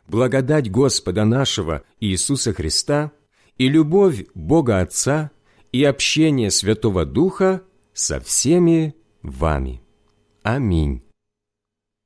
благодать Господа нашего Иисуса Христа и любовь Бога Отца и общение Святого Духа со всеми вами. Аминь.